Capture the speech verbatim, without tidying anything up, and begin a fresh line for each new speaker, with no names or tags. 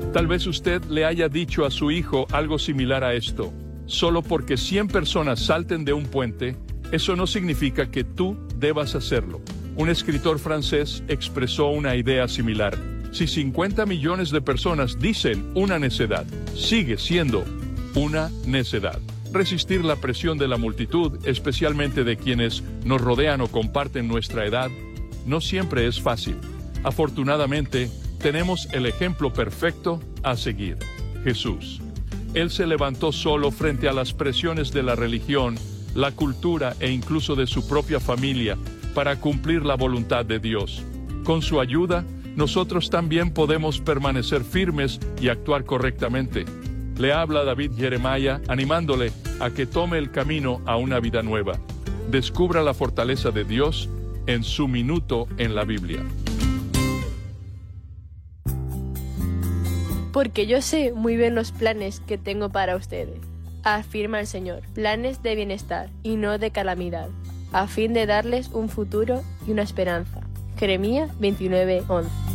Tal vez usted le haya dicho a su hijo algo similar a esto. Solo porque cien personas salten de un puente, eso no significa que tú debas hacerlo. Un escritor francés expresó una idea similar. Si cincuenta millones de personas dicen una necedad, sigue siendo una necedad. Resistir la presión de la multitud, especialmente de quienes nos rodean o comparten nuestra edad, no siempre es fácil. Afortunadamente, tenemos el ejemplo perfecto a seguir: Jesús. Él se levantó solo frente a las presiones de la religión, la cultura e incluso de su propia familia para cumplir la voluntad de Dios. Con su ayuda, nosotros también podemos permanecer firmes y actuar correctamente. Le habla David Jeremiah animándole a que tome el camino a una vida nueva. Descubra la fortaleza de Dios en su minuto en la Biblia.
Porque yo sé muy bien los planes que tengo para ustedes, afirma el Señor, planes de bienestar y no de calamidad, a fin de darles un futuro y una esperanza. Jeremías veintinueve once.